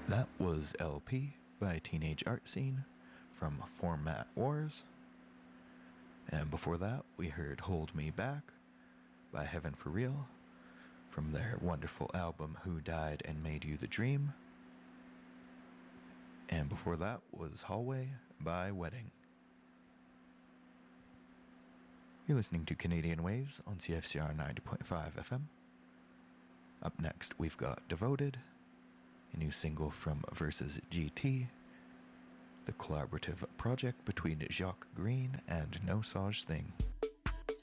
That was LP by Teenage Art Scene from Format Wars. And before that, we heard Hold Me Back by Heaven for Real from their wonderful album Who Died and Made You the Dream. And before that was Hallway by Wedding. You're listening to Canadian Waves on CFCR 90.5 FM. Up next, we've got Devoted, a new single from Versus GT, the collaborative project between Jacques Green and No Such Thing.